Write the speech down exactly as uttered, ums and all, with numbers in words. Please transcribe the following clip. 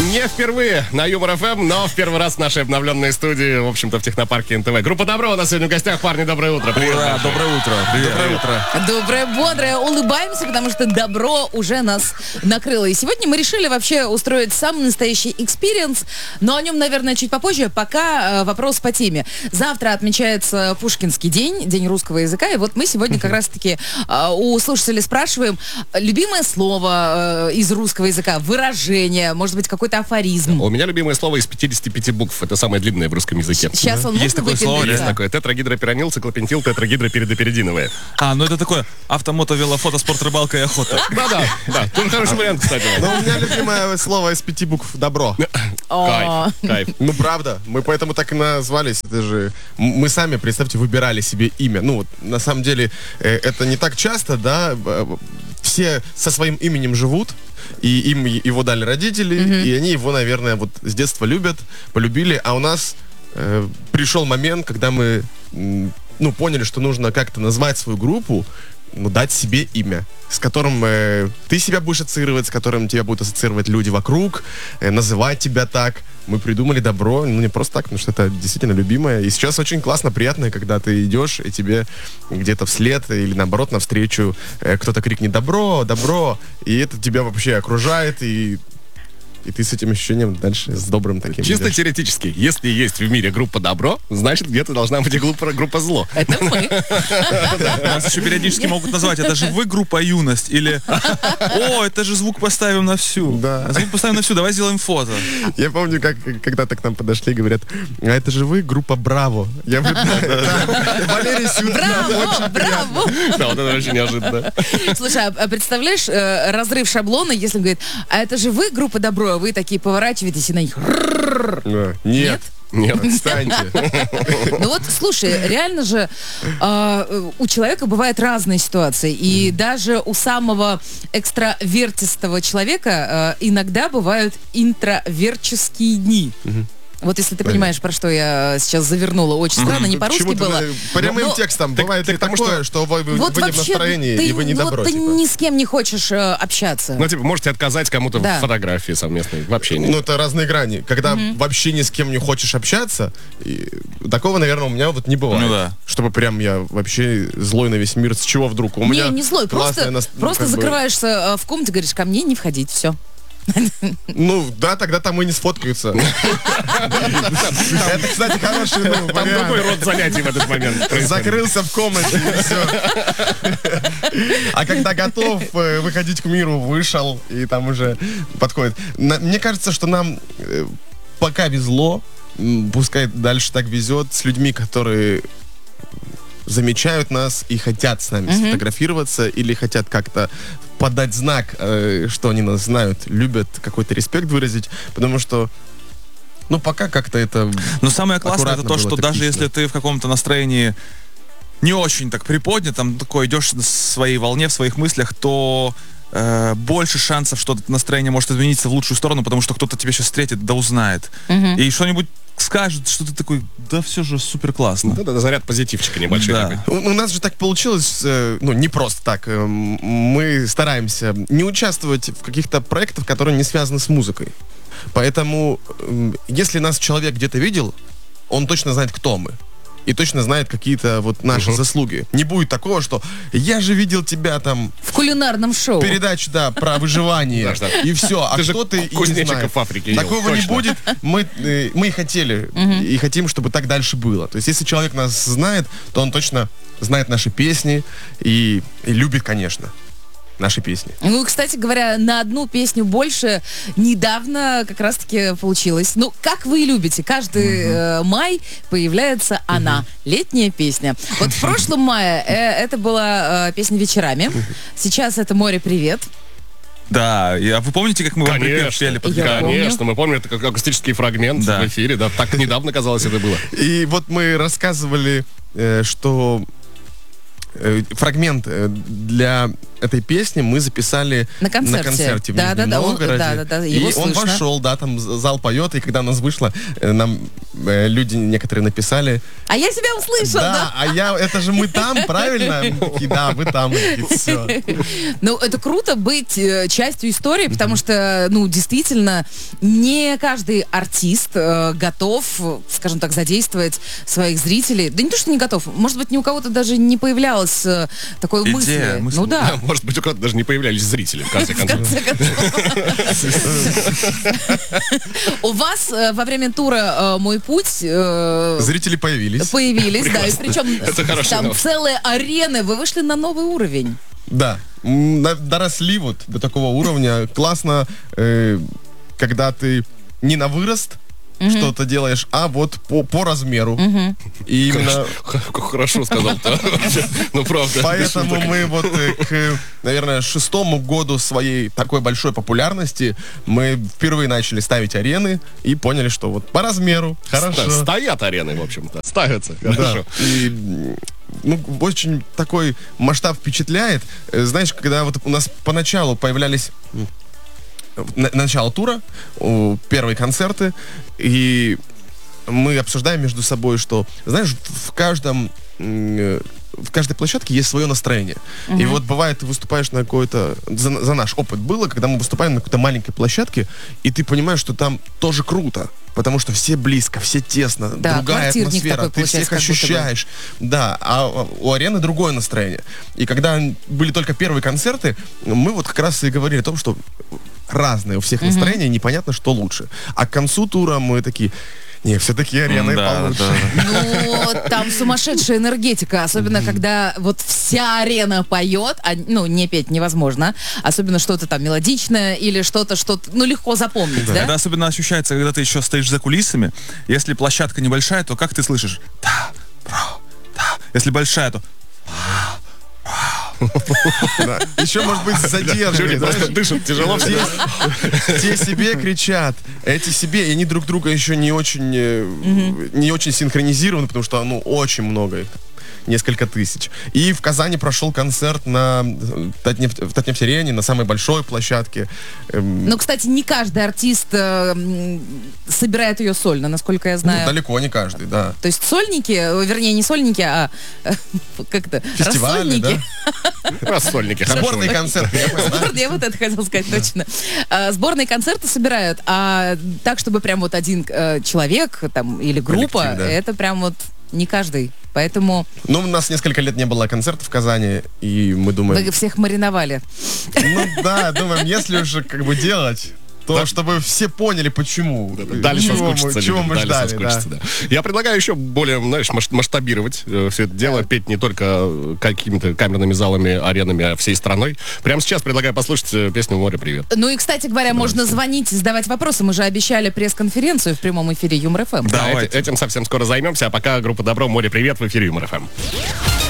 Не впервые на Юмор ФМ, но в первый раз в нашей обновленной студии, в общем-то, в технопарке эн тэ вэ. Группа «Добро» у нас сегодня в гостях. Парни, доброе утро. Привет. Ура, доброе утро. Привет. Доброе утро. Доброе, бодрое. Улыбаемся, потому что добро уже нас накрыло. И сегодня мы решили вообще устроить самый настоящий экспириенс, но о нем, наверное, чуть попозже. Пока э, вопрос по теме. Завтра отмечается Пушкинский день, День русского языка. И вот мы сегодня как раз-таки э, у слушателей спрашиваем, любимое слово э, из русского языка, выражение, может быть, какой-то афоризм. У меня любимое слово из пятидесяти пяти букв. Это самое длинное в русском языке. Сейчас он Есть такое слово, Есть такое. Тетрагидропиранил, циклопентил, тетрагидроперидоперидиновое. А, ну это такое автомото, велофото, спорт, рыбалка и охота. Да-да, да. Тоже хороший вариант, кстати. Но у меня любимое слово из пяти букв «добро». Кайф, кайф. Ну, правда. Мы поэтому так и назвались. Это же... Мы сами, представьте, выбирали себе имя. Ну, вот, на самом деле, э, это не так часто, да. Все со своим именем живут, и им его дали родители, mm-hmm. и они его, наверное, вот с детства любят, полюбили. А у нас э, пришел момент, когда мы, ну, поняли, что нужно как-то назвать свою группу, ну, дать себе имя, с которым э, ты себя будешь ассоциировать, с которым тебя будут ассоциировать люди вокруг, э, называть тебя так. Мы придумали «Добро», ну, не просто так, потому что это действительно любимое. И сейчас очень классно, приятно, когда ты идешь, и тебе где-то вслед или, наоборот, навстречу э, кто-то крикнет «Добро! Добро!», и это тебя вообще окружает, и... И ты с этим ощущением дальше, с добрым таким. Чисто идешь. теоретически, если есть в мире группа «Добро», значит, где-то должна быть и группа, группа «Зло». Это мы. Нас еще периодически могут назвать, это же вы группа «Юность», или о, это же звук поставим на всю. Да. Звук поставим на всю, давай сделаем фото. Я помню, как когда-то к нам подошли и говорят: а это же вы, группа «Браво». Я говорю: Валерий Сюдна. Браво, браво. Да, вот это очень неожиданно. Слушай, а представляешь, э, разрыв шаблона, если он говорит, а это же вы, группа «Добро», а вы такие поворачиваетесь и на них. Нет. Нет. Отстаньте. Ну вот, слушай, реально же э, у человека бывают разные ситуации. И даже у самого экстравертистого человека э, иногда бывают интроверческие дни. Вот если ты понимаешь, про что я сейчас завернула. Очень странно, не по-русски Почему-то было. прямым Но- текстом Так- бывает так ли потому такое, что вы, вы- Вот вы не в вообще настроении, ты, и вы не вот добро, ты типа. ни с кем не хочешь э, общаться. Ну, типа, можете отказать кому-то Да. в фотографии совместной, в общении. Ну, это разные грани. Когда вообще ни с кем не хочешь общаться, и такого, наверное, у меня вот не бывает. Ну да. Чтобы прям я вообще злой на весь мир. С чего вдруг? У не, меня не злой, классная просто, нас- ну, просто как бы- закрываешься э, в комнате, говоришь, ко мне не входить, все. Ну, да, тогда там и не сфоткаются. Это, кстати, хороший ну, Там вариант. другой род занятий в этот момент происходит. Закрылся в комнате, и все. А когда готов э, выходить к миру, вышел, и там уже подходит. На- Мне кажется, что нам э, пока везло, м, пускай дальше так везет, с людьми, которые замечают нас и хотят с нами сфотографироваться, или хотят как-то подать знак, э, что они нас знают, любят, какой-то респект выразить, потому что, ну, пока как-то это... Но самое классное это Аккуратно то, было, что даже тактично. если ты в каком-то настроении не очень так приподнят, там такой идешь на своей волне, в своих мыслях, то э, больше шансов, что это настроение может измениться в лучшую сторону, потому что кто-то тебя сейчас встретит, да узнает. И что-нибудь скажет, что ты такой, да все же супер классно. Ну, да, заряд позитивчика небольшой Да. такой. У, у нас же так получилось, э, ну, не просто так. э, мы стараемся не участвовать в каких-то проектах, которые не связаны с музыкой. Поэтому, э, если нас человек где-то видел, он точно знает, кто мы. И точно знает какие-то вот наши Мгм. заслуги. Не будет такого, что я же видел тебя там В кулинарном шоу. передачу, да, про выживание. Да, да. И все. А Ты же кто ты и не кузнечиков знает. в Африке ел, Такого не точно. будет. Мы, э, мы и хотели, и хотим, чтобы так дальше было. То есть, если человек нас знает, то он точно знает наши песни и, и любит, конечно, наши песни. Ну, кстати говоря, на одну песню больше недавно как раз-таки получилось. Ну, как вы любите, каждый э, май появляется она, летняя песня. Вот в прошлом мае э, это была э, песня «Вечерами». Сейчас это «Море, привет». Да, и, а вы помните, как мы вам припев Конечно, пели под Я гитару? помню. конечно, мы помним, это как акустический фрагмент Да. в эфире, да, так недавно, казалось, это было. И вот мы рассказывали, э, что э, фрагмент э, для этой песни мы записали На концерте. концерте в Да, Нижнем да, да, он- Новгороде. да, да, да, И его он слышно. вошел, да, там зал поет, и когда у нас вышло, э, нам э, люди некоторые написали, А я себя услышал, да, да? а я, это же мы там, правильно? Мы такие, да, вы там, все. Ну, это круто быть э, частью истории, потому что, ну, действительно, не каждый артист э, готов, э, скажем так, задействовать своих зрителей. Да не то, что не готов, может быть, ни у кого-то даже не появлялось э, такой Идея, мысли. мысль. Ну да. Может быть, у кого-то даже не появлялись зрители, в конце В концов. конце концов. У вас э, во время тура э, «Мой путь» э, Зрители появились. появились, да, и причем Это хорошая там новость. целые арены, вы вышли на новый уровень. Да, М, на- доросли вот до такого уровня. Классно, э, когда ты не на вырост что-то делаешь, а вот по, по размеру. И именно Х- Как хорошо сказал-то. Ну, правда. поэтому мы вот э, к, наверное, шестому году своей такой большой популярности мы впервые начали ставить арены и поняли, что вот по размеру, хорошо. Ста- Стоят арены, в общем-то. Ставятся. Да. Хорошо. И м, ну, очень такой масштаб впечатляет. Э, Знаешь, когда вот у нас поначалу появлялись м, на- начало тура, о, первые концерты, и мы обсуждаем между собой, что, знаешь, в каждом м, э, в каждой площадке есть свое настроение. И вот бывает, ты выступаешь на какой-то... За, за наш опыт было, когда мы выступаем на какой-то маленькой площадке, и ты понимаешь, что там тоже круто. Потому что все близко, все тесно, Да, другая квартирник атмосфера, такой ты получается, всех как будто бы. ощущаешь. Да, а у арены другое настроение. И когда были только первые концерты, мы вот как раз и говорили о том, что разные у всех настроения, непонятно, что лучше. А к концу тура мы такие, не, все-таки арены Да, получше. да. Ну, там сумасшедшая энергетика, особенно когда вот вся арена поет, а, ну, не петь невозможно, особенно что-то там мелодичное или что-то, что-то, ну, легко запомнить, да? Это особенно ощущается, когда ты еще стоишь за кулисами. Если площадка небольшая, то как ты слышишь? Да, бро, да. Если большая, то... Да. Еще, может быть, Жюри задерживает. просто знаешь. дышит тяжело. Те, те себе кричат, эти себе, и они друг друга еще не очень, э, не очень синхронизированы, потому что, ну, очень много их. Несколько тысяч. И в Казани прошел концерт на Татнефть, в Татнефть-арене, на самой большой площадке. Эм, Ну, кстати, не каждый артист э, м, собирает ее сольно, насколько я ну, знаю. далеко не каждый, да. То есть сольники, э, вернее, не сольники, а э, как-то Фестивали, рассольники. да? Рассольники, хорошо. Сборные концерты. я понял, да? Сборные, я вот это хотела сказать точно. А, Сборные концерты собирают, а так, чтобы прям вот один э, человек там или группа, Коллектив, да. это прям вот не каждый. Поэтому Ну, у нас несколько лет не было концертов в Казани, и мы думаем, вы всех мариновали. ну да, думаем, если уже как бы делать, то Да. чтобы все поняли, почему. Дальше чего мы, соскучиться чего людям, мы дальше ждали, соскучиться, да. да. Я предлагаю еще более, знаешь, маш- масштабировать э, все это дело, петь не только э, какими-то камерными залами, аренами, а всей страной. Прямо сейчас предлагаю послушать э, песню «Море, привет». Ну и, кстати говоря, можно звонить, задавать вопросы. Мы же обещали пресс-конференцию в прямом эфире Юмор ФМ. Да, Давайте. эти- этим совсем скоро займемся, а пока группа «Добро», «Море, привет» в эфире Юмор ФМ.